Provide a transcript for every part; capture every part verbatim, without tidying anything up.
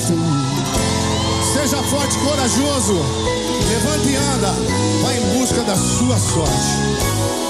jeito. Seja forte e corajoso. Levante e anda. Vai em busca da sua sorte.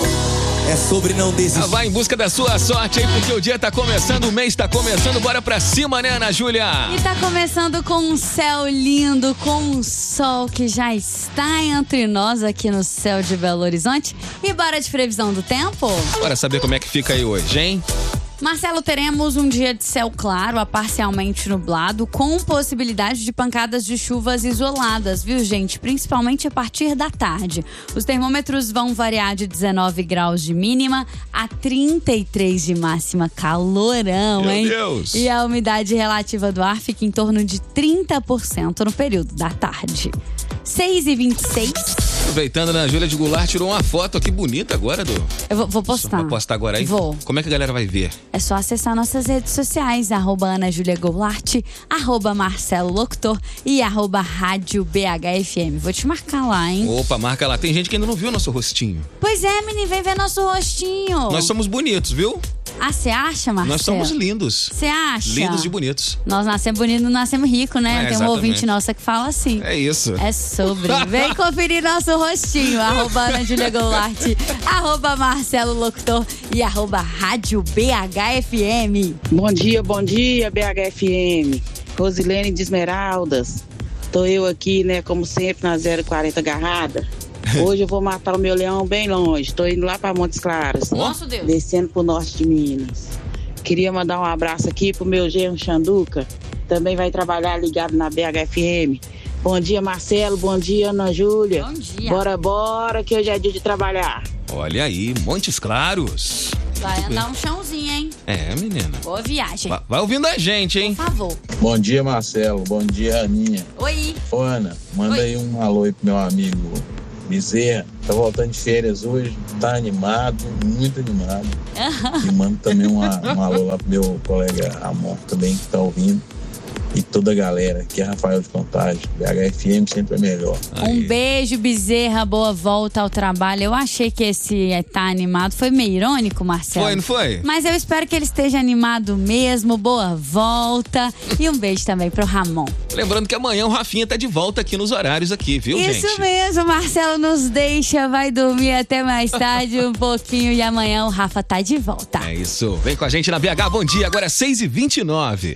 É sobre não desistir. Vai em busca da sua sorte aí, porque o dia tá começando, o mês tá começando. Bora pra cima, né, Ana Júlia? E tá começando com um céu lindo, com um sol que já está entre nós aqui no céu de Belo Horizonte. E bora de previsão do tempo? Bora saber como é que fica aí hoje, hein? Marcelo, teremos um dia de céu claro a parcialmente nublado, com possibilidade de pancadas de chuvas isoladas, viu, gente? Principalmente a partir da tarde. Os termômetros vão variar de dezenove graus de mínima a trinta e três de máxima. Calorão, Meu hein? Deus! E a umidade relativa do ar fica em torno de trinta por cento no período da tarde. seis e vinte e seis. Aproveitando, né, a Júlia de Goulart tirou uma foto aqui bonita agora, do. Eu vou, vou postar. Vai postar agora aí? Vou. Como é que a galera vai ver? É só acessar nossas redes sociais, arroba Ana Júlia Goulart, arroba Marcelo Locutor e arroba Rádio B H F M. Vou te marcar lá, hein? Opa, marca lá. Tem gente que ainda não viu nosso rostinho. Pois é, menino, vem ver nosso rostinho. Nós somos bonitos, viu? Ah, você acha, Marcelo? Nós somos lindos. Você acha? Lindos e bonitos. Nós nascemos bonitos, não nascemos ricos, né? É, Tem um exatamente. ouvinte nossa que fala assim. É isso. É sobre. Vem conferir nosso rostinho. Arroba Ana Júlia Goulart, arroba Marcelo Locutor e arroba Rádio B H F M. Bom dia, bom dia, B H F M. Rosilene de Esmeraldas. Tô eu aqui, né, como sempre, na zero quarenta agarrada. Hoje eu vou matar o meu leão bem longe. Tô indo lá pra Montes Claros. Nosso Deus. Descendo pro norte de Minas. Queria mandar um abraço aqui pro meu genro Xanduca. Também vai trabalhar ligado na B H F M. Bom dia, Marcelo. Bom dia, Ana Júlia. Bom dia. Bora, bora, que hoje é dia de trabalhar. Olha aí, Montes Claros. Vai Muito andar bem. um chãozinho, hein? É, menina. Boa viagem. Vai, vai ouvindo a gente, hein? Por favor. Bom dia, Marcelo. Bom dia, Aninha. Oi. Ô, Ana, manda Oi. aí um alô aí pro meu amigo Bezerra. Tá voltando de férias hoje, tá animado, muito animado. E manda também uma, um alô lá pro meu colega Ramon também, que tá ouvindo. E toda a galera, que é Rafael de Contagem. B H F M sempre é melhor. Um beijo, Bezerra, boa volta ao trabalho. Eu achei que esse é, tá animado. Foi meio irônico, Marcelo. Foi, não foi? Mas eu espero que ele esteja animado mesmo. Boa volta. E um beijo também pro Ramon. Lembrando que amanhã o Rafinha tá de volta aqui nos horários aqui, viu, Isso gente? mesmo, Marcelo nos deixa, vai dormir até mais tarde um pouquinho e amanhã o Rafa tá de volta. É isso. Vem com a gente na B H. Bom dia, agora é seis e vinte e nove.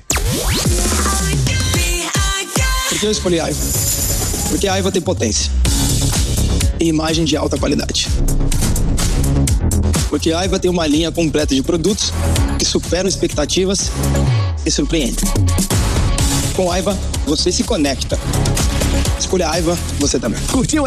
Por que eu escolhi a Aiva? Porque a Aiva tem potência e imagem de alta qualidade. Porque a Aiva tem uma linha completa de produtos que superam expectativas e surpreendem. Com a Aiva, você se conecta. Escolha a Aiva, você também. Curtiu?